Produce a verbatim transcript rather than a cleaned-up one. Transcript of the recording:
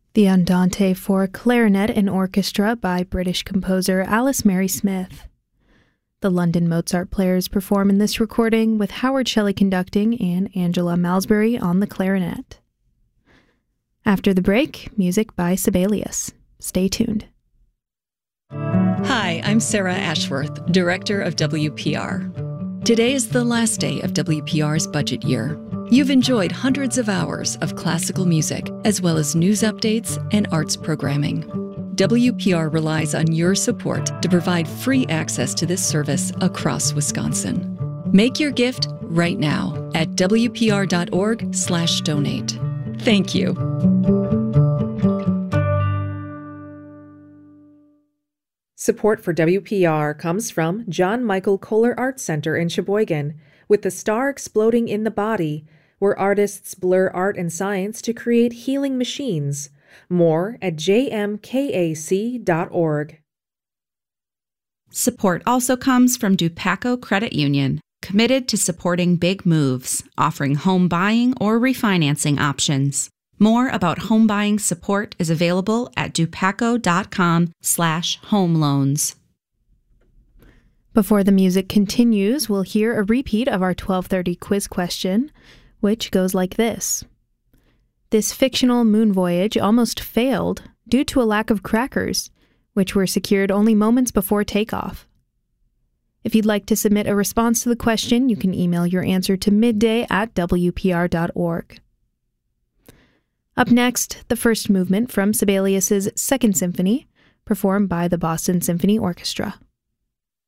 The Andante for clarinet and orchestra by British composer Alice Mary Smith. The London Mozart Players perform in this recording with Howard Shelley conducting and Angela Malsbury on the clarinet. After the break, music by Sibelius. Stay tuned. Hi, I'm Sarah Ashworth, Director of W P R. Today is the last day of W P R's budget year. You've enjoyed hundreds of hours of classical music, as well as news updates and arts programming. W P R relies on your support to provide free access to this service across Wisconsin. Make your gift right now at w p r dot org slash donate. Thank you. Support for W P R comes from John Michael Kohler Art Center in Sheboygan, with the star exploding in the body, where artists blur art and science to create healing machines. More at j m k a c dot org. Support also comes from Dupaco Credit Union, committed to supporting big moves, offering home buying or refinancing options. More about home buying support is available at dupaco dot com slash home loans. Before the music continues, we'll hear a repeat of our twelve thirty quiz question, which goes like this. This fictional moon voyage almost failed due to a lack of crackers, which were secured only moments before takeoff. If you'd like to submit a response to the question, you can email your answer to midday at w p r dot org. Up next, the first movement from Sibelius's Second Symphony, performed by the Boston Symphony Orchestra.